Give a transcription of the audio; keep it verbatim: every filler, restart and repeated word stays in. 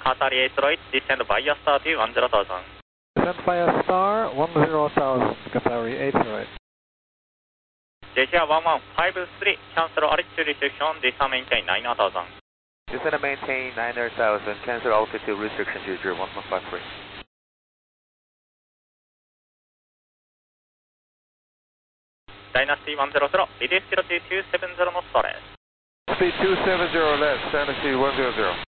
Qatari eight zero eight, descend via star to one zero thousand. Descend via star one zero thousand, Qatari eight zero eight. J T R one one five three, cancel altitude restriction, descend maintain nine thousand. Descend and maintain nine thousand, cancel altitude restriction J T R one one five three. Dynasty one zero zero, reduce zero to two seven zero knots left. Speed two seven zero left, Dynasty one zero zero.